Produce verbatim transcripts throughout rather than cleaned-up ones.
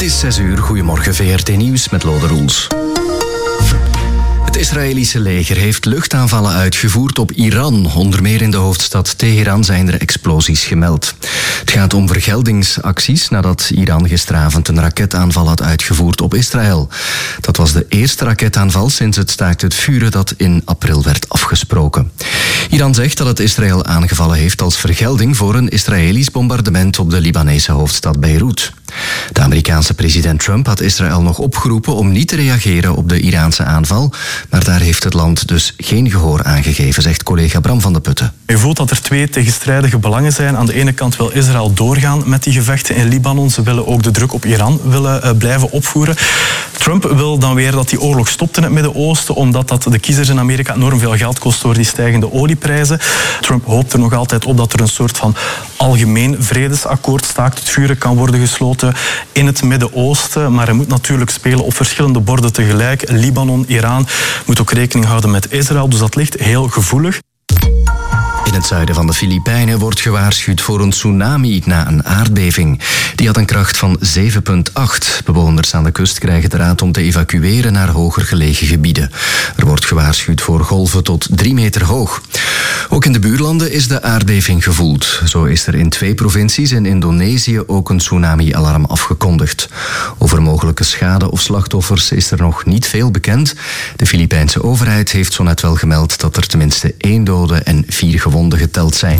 is zes uur. Goedemorgen, V R T Nieuws met Lode Roels. Het Israëlische leger heeft luchtaanvallen uitgevoerd op Iran. Onder meer in de hoofdstad Teheran zijn er explosies gemeld. Het gaat om vergeldingsacties nadat Iran gisteravond een raketaanval had uitgevoerd op Israël. Dat was de eerste raketaanval sinds het staakt het vuren dat in april werd afgesproken. Iran zegt dat het Israël aangevallen heeft als vergelding voor een Israëlisch bombardement op de Libanese hoofdstad Beirut. De Amerikaanse president Trump had Israël nog opgeroepen om niet te reageren op de Iraanse aanval, maar daar heeft het land dus geen gehoor aan gegeven, zegt collega Bram van de Putten. Je voelt dat er twee tegenstrijdige belangen zijn. Aan de ene kant wil Israël doorgaan met die gevechten in Libanon. Ze willen ook de druk op Iran willen uh, blijven opvoeren. Trump wil dan weer dat die oorlog stopt in het Midden-Oosten, omdat dat de kiezers in Amerika enorm veel geld kost door die stijgende olieprijzen. Trump hoopt er nog altijd op dat er een soort van algemeen vredesakkoord, staakt het vuren, kan worden gesloten in het Midden-Oosten. Maar hij moet natuurlijk spelen op verschillende borden tegelijk. Libanon, Iran, moet ook rekening houden met Israël. Dus dat ligt heel gevoelig. In het zuiden van de Filipijnen wordt gewaarschuwd voor een tsunami na een aardbeving. Die had een kracht van zeven komma acht. Bewoners aan de kust krijgen de raad om te evacueren naar hoger gelegen gebieden. Er wordt gewaarschuwd voor golven tot drie meter hoog. Ook in de buurlanden is de aardbeving gevoeld. Zo is er in twee provincies in Indonesië ook een tsunami-alarm afgekondigd. Over mogelijke schade of slachtoffers is er nog niet veel bekend. De Filipijnse overheid heeft zo net wel gemeld dat er tenminste één dode en vier gewonden geteld zijn.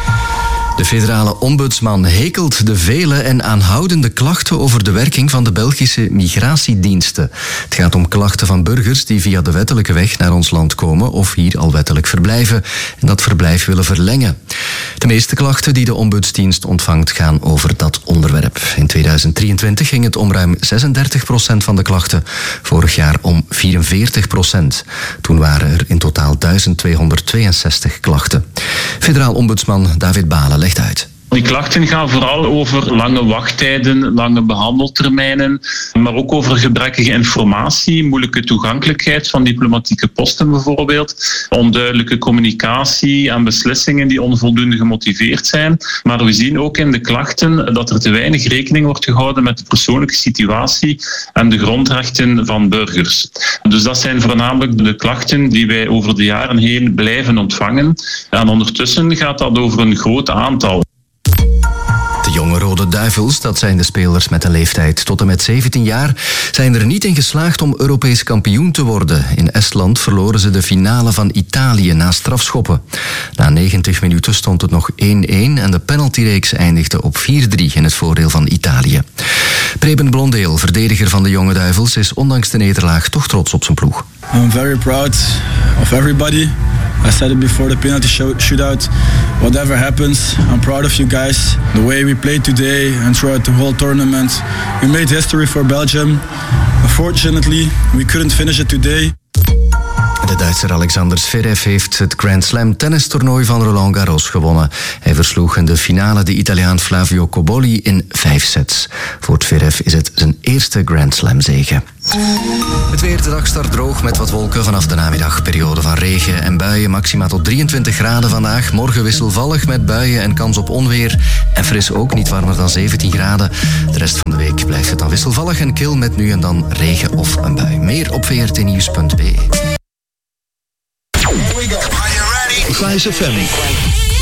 De federale ombudsman hekelt de vele en aanhoudende klachten over de werking van de Belgische migratiediensten. Het gaat om klachten van burgers die via de wettelijke weg naar ons land komen of hier al wettelijk verblijven en dat verblijf willen verlengen. De meeste klachten die de ombudsdienst ontvangt gaan over dat onderwerp. In tweeduizend drieëntwintig ging het om ruim zesendertig procent van de klachten, vorig jaar om vierenveertig procent. Toen waren er in totaal duizend tweehonderdtweeënzestig klachten. Federaal ombudsman David Balen legt uit. Die klachten gaan vooral over lange wachttijden, lange behandeltermijnen, maar ook over gebrekkige informatie, moeilijke toegankelijkheid van diplomatieke posten bijvoorbeeld, onduidelijke communicatie en beslissingen die onvoldoende gemotiveerd zijn. Maar we zien ook in de klachten dat er te weinig rekening wordt gehouden met de persoonlijke situatie en de grondrechten van burgers. Dus dat zijn voornamelijk de klachten die wij over de jaren heen blijven ontvangen. En ondertussen gaat dat over een groot aantal. De jonge Rode Duivels, dat zijn de spelers met een leeftijd tot en met zeventien jaar, zijn er niet in geslaagd om Europees kampioen te worden. In Estland verloren ze de finale van Italië na strafschoppen. Na negentig minuten stond het nog één-één en de penaltyreeks eindigde op vier drie in het voordeel van Italië. Preben Blondeel, verdediger van de jonge Duivels, is ondanks de nederlaag toch trots op zijn ploeg. I'm very proud of everybody. I said it before the penalty shootout. Whatever happens, I'm proud of you guys. The way we played today and throughout the whole tournament. We made history for Belgium. Unfortunately, we couldn't finish it today. De Duitser Alexander Zverev heeft het Grand Slam tennistoernooi van Roland Garros gewonnen. Hij versloeg in de finale de Italiaan Flavio Cobolli in vijf sets. Voor Zverev is het zijn eerste Grand Slam zege. Het weer, de dag start droog met wat wolken vanaf de namiddag. Periode van regen en buien, maxima tot drieëntwintig graden vandaag. Morgen wisselvallig met buien en kans op onweer. En fris ook, niet warmer dan zeventien graden. De rest van de week blijft het dan wisselvallig en kil met nu en dan regen of een bui. Meer op v r t nieuws punt b e. Vice F M.